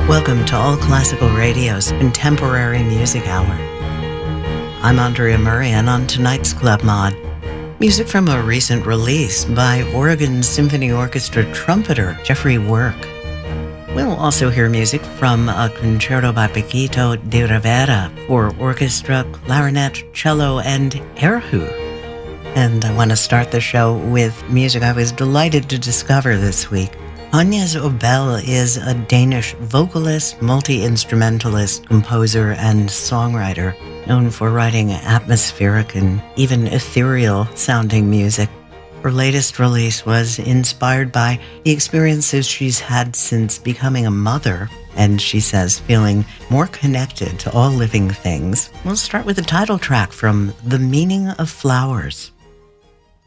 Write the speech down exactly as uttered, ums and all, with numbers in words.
Welcome to All Classical Radio's Contemporary Music Hour. I'm Andrea Murray, and on tonight's Club Mod, music from a recent release by Oregon Symphony Orchestra trumpeter Jeffrey Work. We'll also hear music from a concerto by Paquito de Rivera for orchestra, clarinet, cello, and erhu. And I want to start the show with music I was delighted to discover this week. Agnes Obel is a Danish vocalist, multi-instrumentalist, composer, and songwriter, known for writing atmospheric and even ethereal-sounding music. Her latest release was inspired by the experiences she's had since becoming a mother, and she says feeling more connected to all living things. We'll start with the title track from The Meaning of Flowers.